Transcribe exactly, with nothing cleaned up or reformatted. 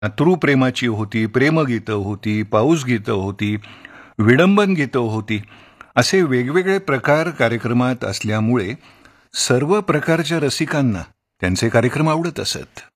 मातृप्रेमाची होती, प्रेमगीतं होती, पाऊस गीतं होती, विडंबन गीतं होती, असे वेगवेगळे प्रकार कार्यक्रमात असल्यामुळे सर्व प्रकारच्या रसिकांना त्यांचे कार्यक्रम आवडत असत.